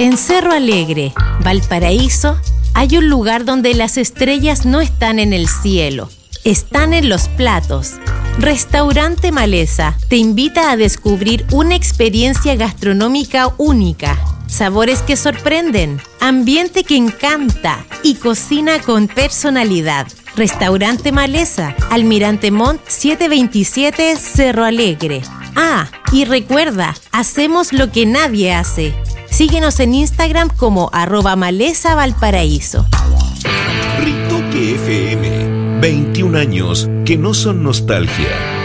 En Cerro Alegre, Valparaíso, hay un lugar donde las estrellas no están en el cielo, están en los platos. Restaurante Maleza te invita a descubrir una experiencia gastronómica única, sabores que sorprenden, ambiente que encanta y cocina con personalidad. Restaurante Maleza, Almirante Montt 727, Cerro Alegre. Ah, y recuerda, hacemos lo que nadie hace. Síguenos en Instagram como @MalezaValparaíso. Ritoque FM, 21 años que no son nostalgia,